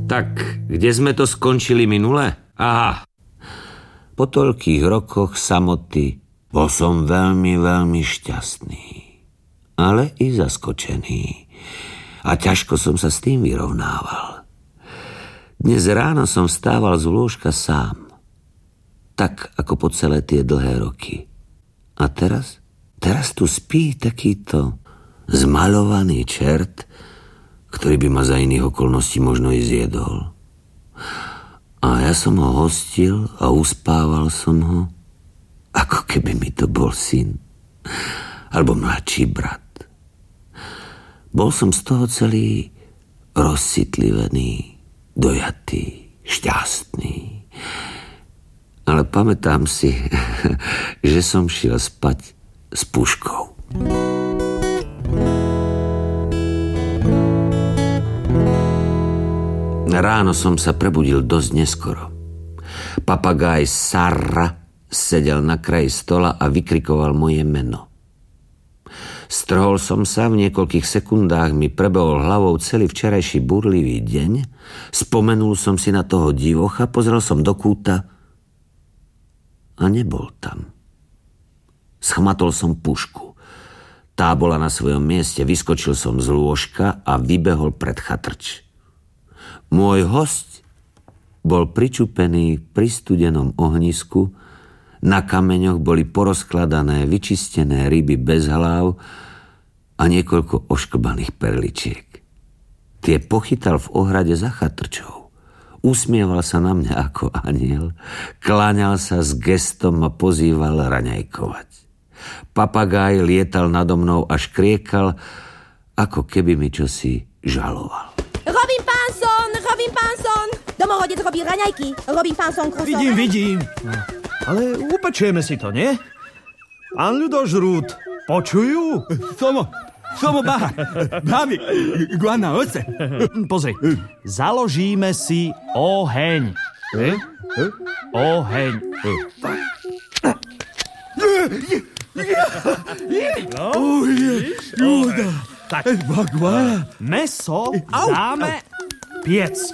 Tak, kde sme to skončili minule? Aha. Po toľkých rokoch samoty bol som veľmi, veľmi šťastný. Ale i zaskočený. A ťažko som sa s tým vyrovnával. Dnes ráno som vstával z lôžka sám. Tak, ako po celé tie dlhé roky. A teraz tu spí takýto zmaľovaný čert, ktorý by ma za iných okolností možno i zjedol. A ja som ho hostil a uspával som ho, ako keby mi to bol syn alebo mladší brat. Bol som z toho celý rozcitlivený, dojatý, šťastný. Ale pamätám si, že som šiel spať s puškou. Ráno som sa prebudil dosť neskoro. Papagáj Sarra sedel na kraji stola a vykrikoval moje meno. Strhol som sa, v niekoľkých sekundách mi prebehol hlavou celý včerajší burlivý deň, spomenul som si na toho divocha, pozrel som do kúta a nebol tam. Schmatol som pušku. Tá bola na svojom mieste, vyskočil som z lôžka a vybehol pred chatrč. Môj hosť bol pričupený pri studenom ohnisku, na kameňoch boli porozkladané, vyčistené ryby bez hlav a niekoľko ošklbaných perličiek. Tie pochytal v ohrade za chatrčou. Usmieval sa na mňa ako anjel, kláňal sa s gestom a pozýval raňajkovať. Papagáj lietal nado mnou a škriekal, ako keby mi čosi žaloval. Robin Panson! Domorodec robí raňajky. Robin Panson krosové. Vidím. Ale upečieme si to, nie? Pán ľudožrút, počujú? Somo baha. Babi, guana oce. Pozri, založíme si oheň. Oheň. Tak, meso dáme piecť.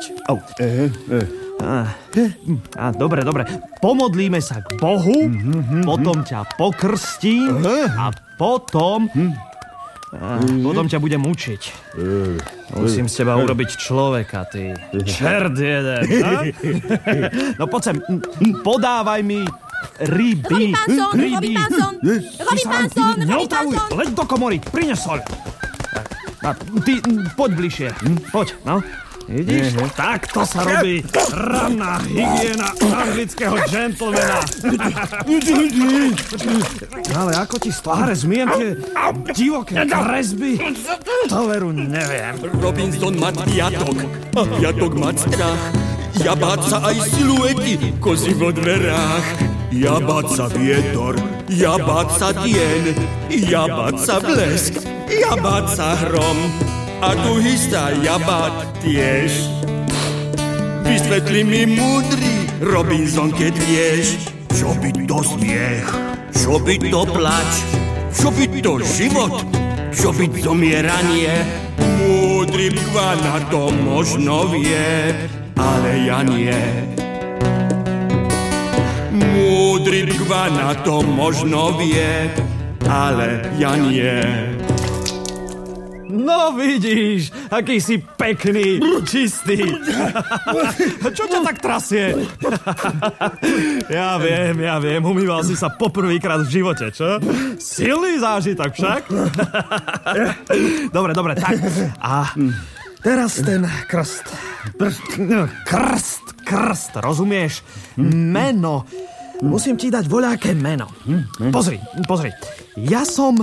Dobre. Pomodlíme sa k Bohu, potom ťa pokrstím a potom ťa budem učiť. Musím z teba urobiť človeka, ty čert jeden. No poď sem, podávaj mi ryby. Robin Panson! Neotravuj, leď do komory, prines soľ. Ty, poď bližšie, poď, no. Vidíš? Takto sa robí ranná hygiena anglického gentlemana. Ale ako ti z tváre zmijem tie divoké kresby? To veru neviem. Robinson má piatok. Piatok má strach. Ja báť sa aj siluety kozy vo dverách. Ja báť sa vietor. Ja báť sa tien. Ja báť sa blesk. Ja báť sa hrom. A tu hystá jabát tiež. Vysvetli mi múdry Robinson, keď vieš, čo by to smiech, čo by to plač, čo by to život, čo by zomieranie. Múdry Bgvana to možno vie, ale ja nie. Múdry Bgvana to možno vie, ale ja nie. No vidíš, aký si pekný, čistý. Čo ťa tak trasie? Ja viem, umýval si sa poprvýkrát v živote, čo? Silný zážitok však? Dobre, tak. A teraz ten krst. Krst, rozumieš? Meno. Musím ti dať voľaké meno. Pozri. Ja som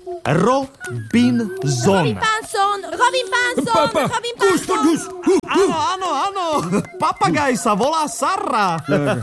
Robinson. Robin Panson! Áno. Papagaj sa volá Sarra.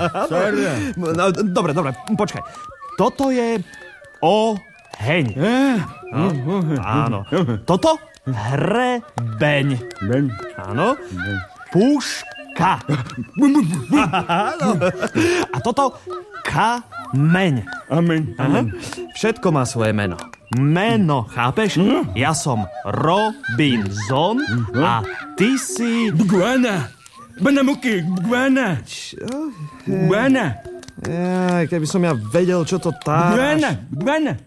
Dobre, počkaj. Toto je oheň. Áno. Toto hrebeň. Áno. Puška. Áno. A toto kameň. Amen. Všetko má svoje meno. Meno, chápeš? Ja som Robinson a ty si... Bgvana. Banamuky, guana. Guana. Jaj, keby som ja vedel, čo to táraš. Guana.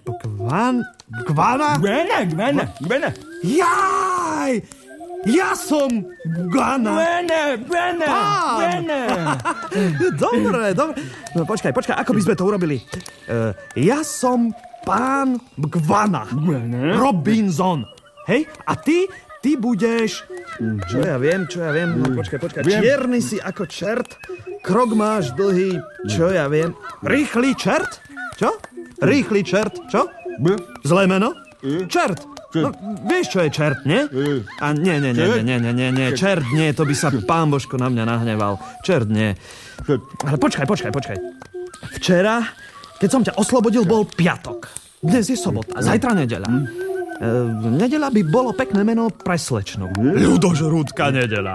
Guana? Jaj! Ja som Guana. Guana. Dobre. No počkaj, ako by sme to urobili? Ja som pán Guana. Robinson. Hej? A ty budeš... Čo ja viem? No počkaj. Čierny si ako čert. Krok máš dlhý, čo ja viem. Rýchly čert? Čo? Rýchly čert, čo? Zlé meno? Čert. No, vieš, čo je čert, nie? A nie. Čert nie, to by sa pán Božko na mňa nahneval. Čert nie. Ale počkaj. Včera, keď som ťa oslobodil, bol piatok. Dnes je sobota, zajtra nedeľa. Nedeľa by bolo pekné meno pre slečnu. Ľudožrúdka nedeľa.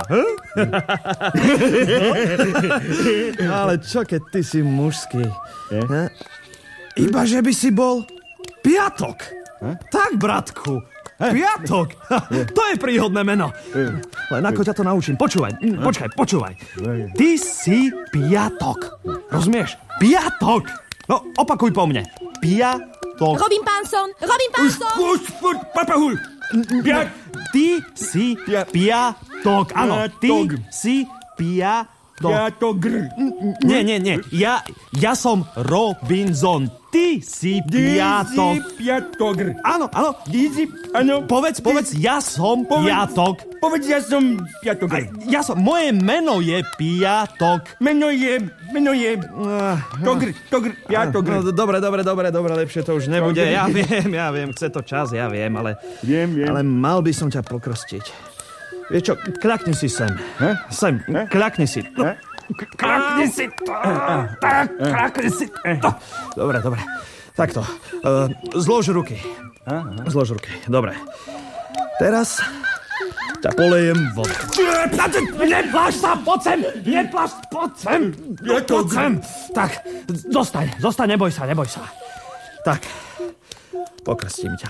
No, ale čo, keď ty si mužský? Iba, že by si bol piatok. Tak, bratku. Piatok. To je príhodné meno. Len ako ťa to naučím. Počúvaj. Ty si piatok. Rozumieš? Piatok. No, opakuj po mne. Piatok. Robin Panson. Furt, papahul. Ty si piatok. Áno, ty si piatok. Piatogr. Nie. Ja som Robinson. Ty si piatok. Ty si piatogr. Áno. Áno. Povedz, ja som piatok. Povedz, ja som piatogr. Moje meno je piatok. Meno je Togr, piatogr. No, dobre, lepšie to už nebude. Ja viem, chce to čas, ja viem, ale... Viem. Ale mal by som ťa pokrstiť. Vieš čo, kľakni si sem. Sem, kľakni si. No, kľakni si to. Kľakni si to. Dobre. Takto. Zlož ruky. Dobre. Teraz ťa polejem vodou. Nepláš sa, poď sem. Tak, zostaň, neboj sa. Tak, pokrstím ťa.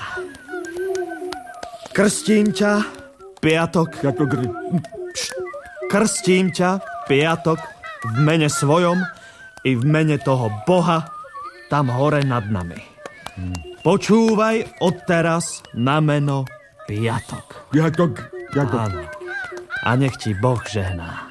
Krstím ťa, piatok. Krstím ťa, piatok, v mene svojom i v mene toho Boha tam hore nad nami. Počúvaj odteraz na meno Piatok. Piatok. Áno. A nech ti Boh žehná.